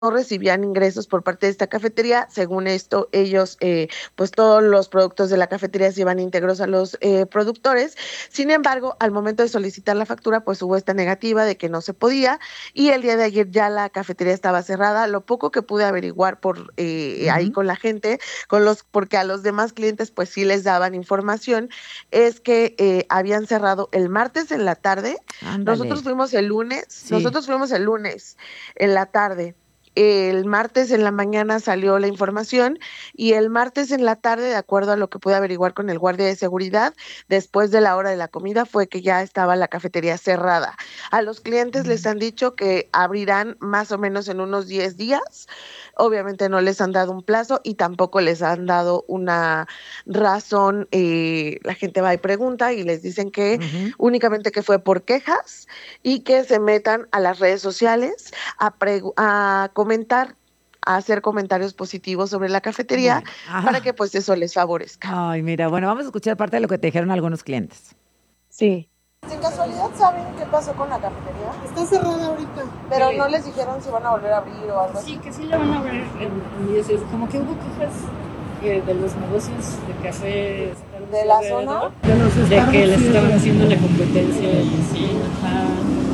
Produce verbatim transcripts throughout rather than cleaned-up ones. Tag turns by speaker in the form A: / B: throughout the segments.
A: no recibían ingresos por parte de esta cafetería. Según esto, ellos, eh, pues todos los productos de la cafetería se iban íntegros a los eh, productores. Sin embargo, al momento de solicitar la factura, pues hubo esta negativa de que no se podía y el día de ayer ya la cafetería estaba cerrada. Lo poco que pude averiguar por eh, ahí
B: Ujú.
A: con la gente, con los, porque a los demás clientes pues sí les daban información, es que eh, habían cerrado el martes en la tarde. Nosotros
B: Ándale.
A: fuimos el lunes,
B: Sí.
A: nosotros fuimos el lunes en la tarde. El martes en la mañana salió la información y el martes en la tarde, de acuerdo a lo que pude averiguar con el guardia de seguridad, después de la hora de la comida fue que ya estaba la cafetería cerrada. A los clientes les han dicho que abrirán más o menos en unos diez días. Obviamente no les han dado un plazo y tampoco les han dado una razón. Eh, la gente va y pregunta y les dicen que
B: Ujú.
A: únicamente que fue por quejas y que se metan a las redes sociales a, pregu- a comentar, a hacer comentarios positivos sobre la cafetería
B: Bueno,
A: para que
B: ajá.
A: pues eso les favorezca.
B: Ay, mira, bueno, vamos a escuchar parte de lo que te dijeron algunos clientes.
A: Sí. ¿Sin casualidad saben qué pasó con la cafetería?
C: Está cerrada ahorita.
A: Pero no les dijeron si van a volver a abrir o algo
C: Sí,
A: así.
C: que sí la van a ver en, en diez días. Como que hubo quejas eh, de los negocios de café Starbucks
A: ¿De la
C: alrededor,
A: zona?
C: de los de que les estaban haciendo la competencia y sí, ajá.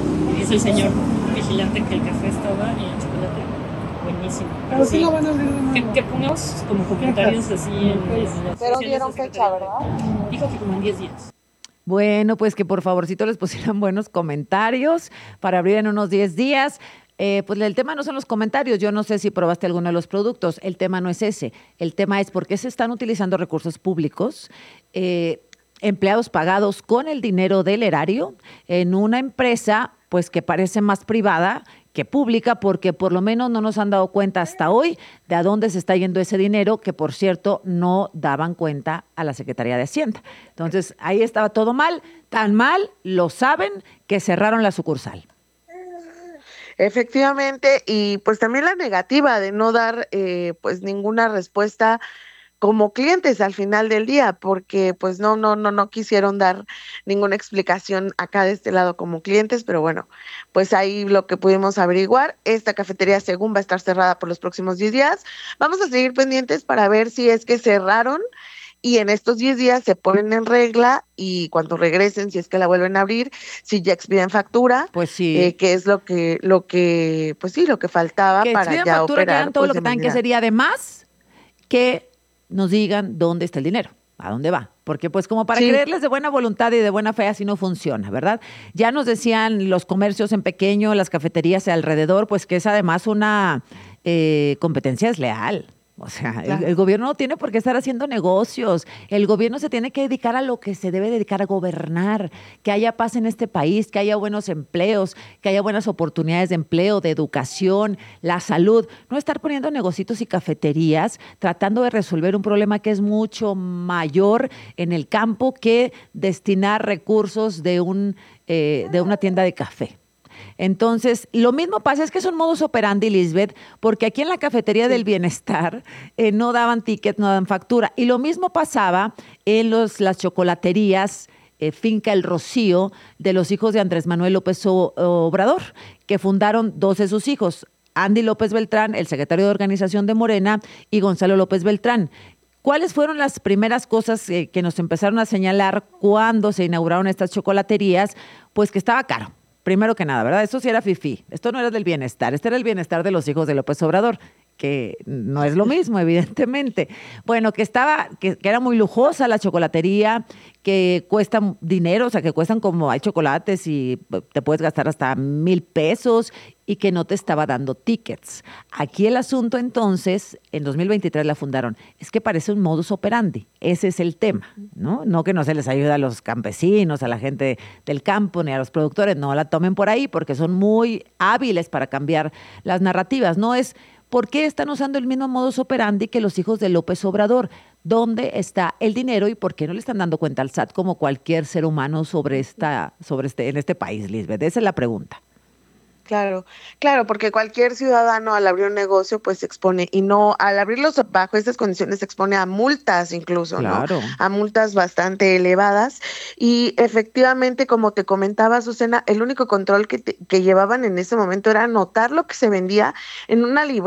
C: Y dice el señor vigilante que el café estaba y el chocolate buenísimo. Pero,
D: Pero sí
C: sí,
D: la van a abrir de
C: que,
D: nuevo.
C: que pongamos como comentarios así en, en las redes
A: Pero
C: sociales
A: dieron
C: así que
A: fecha,
C: te-
A: ¿verdad?
C: Dijo que como en diez días.
B: Bueno, pues que por favorcito les pusieran buenos comentarios para abrir en unos diez días. Eh, pues el tema no son los comentarios. Yo no sé si probaste alguno de los productos. El tema no es ese. El tema es por qué se están utilizando recursos públicos, eh, empleados pagados con el dinero del erario en una empresa pues que parece más privada que pública, porque por lo menos no nos han dado cuenta hasta hoy de a dónde se está yendo ese dinero, que por cierto no daban cuenta a la Secretaría de Hacienda. Entonces, ahí estaba todo mal, tan mal, lo saben, que cerraron la sucursal.
A: Efectivamente, y pues también la negativa de no dar eh, pues ninguna respuesta como clientes al final del día, porque pues no, no, no, no quisieron dar ninguna explicación acá de este lado como clientes, pero bueno, pues ahí lo que pudimos averiguar, esta cafetería según va a estar cerrada por los próximos diez días. Vamos a seguir pendientes para ver si es que cerraron y en estos diez días se ponen en regla y cuando regresen, si es que la vuelven a abrir, si ya expiden factura,
B: Pues
A: eh,
B: sí,
A: que es lo que, lo que, pues sí, lo que faltaba
B: que
A: para
B: expidan
A: ya
B: factura, que hagan
A: operar
B: todo
A: pues
B: lo
A: de
B: que tengan que
A: manera.
B: hacer y además que nos digan dónde está el dinero, a dónde va. Porque pues como para
A: Sí,
B: creerles de buena voluntad y de buena fe así no funciona, ¿verdad? Ya nos decían los comercios en pequeño, las cafeterías alrededor, pues que es además una eh, competencia desleal. O sea, el, el
A: claro.
B: gobierno no tiene por qué estar haciendo negocios. El gobierno se tiene que dedicar a lo que se debe dedicar a gobernar, que haya paz en este país, que haya buenos empleos, que haya buenas oportunidades de empleo, de educación, la salud. No estar poniendo negocios y cafeterías tratando de resolver un problema que es mucho mayor en el campo que destinar recursos de, un, eh, de una tienda de café. Entonces, lo mismo pasa, es que es un modus operandi, Lisbeth, porque aquí en la cafetería del
A: Sí.
B: bienestar eh, no daban ticket, no daban factura. Y lo mismo pasaba en los, las chocolaterías, eh, Finca El Rocío, de los hijos de Andrés Manuel López O- Obrador, que fundaron dos de sus hijos, Andy López Beltrán, el secretario de organización de Morena, y Gonzalo López Beltrán. ¿Cuáles fueron las primeras cosas eh, que nos empezaron a señalar cuando se inauguraron estas chocolaterías? Pues que estaba caro. Primero que nada, ¿verdad? Esto sí era fifí. Esto no era del bienestar. Este era el bienestar de los hijos de López Obrador, que no es lo mismo, evidentemente. Bueno, que estaba, que, que era muy lujosa la chocolatería, que cuestan dinero, o sea, que cuestan como hay chocolates y te puedes gastar hasta mil pesos y que no te estaba dando tickets. Aquí el asunto entonces, en dos mil veintitrés la fundaron, es que parece un modus operandi. Ese es el tema, ¿no? No que no se les ayuda a los campesinos, a la gente del campo, ni a los productores, no la tomen por ahí porque son muy hábiles para cambiar las narrativas. No es por qué están usando el mismo modus operandi que los hijos de López Obrador. ¿Dónde está el dinero y por qué no le están dando cuenta al S A T como cualquier ser humano sobre esta, sobre este, en este país, Lisbeth? Esa es la pregunta.
A: Claro, claro, porque cualquier ciudadano al abrir un negocio pues se expone y no, al abrirlos bajo estas condiciones se expone a multas incluso, ¿no?
B: Claro.
A: A multas bastante elevadas y efectivamente, como te comentaba Susana, el único control que, te- que llevaban en ese momento era anotar lo que se vendía en una